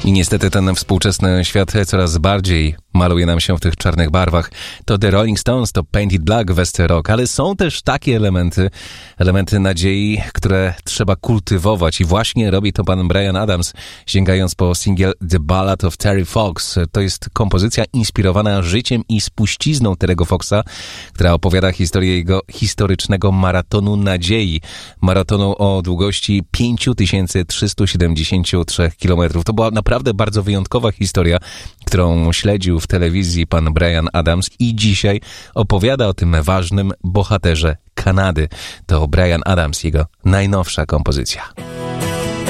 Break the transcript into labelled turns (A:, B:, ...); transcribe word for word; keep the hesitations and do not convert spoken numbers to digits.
A: I niestety ten współczesny świat coraz bardziej maluje nam się w tych czarnych barwach. To The Rolling Stones, to Painted Black, West Rock, ale są też takie elementy, elementy nadziei, które trzeba kultywować i właśnie robi to pan Bryan Adams, sięgając po singiel The Ballad of Terry Fox. To jest kompozycja inspirowana życiem i spuścizną Terry'ego Foxa, która opowiada historię jego historycznego maratonu nadziei. Maratonu o długości pięć tysięcy trzysta siedemdziesiąt trzy kilometrów. To była naprawdę bardzo wyjątkowa historia, którą śledził w telewizji pan Bryan Adams i dzisiaj opowiada o tym ważnym bohaterze Kanady. To Bryan Adams, jego najnowsza kompozycja.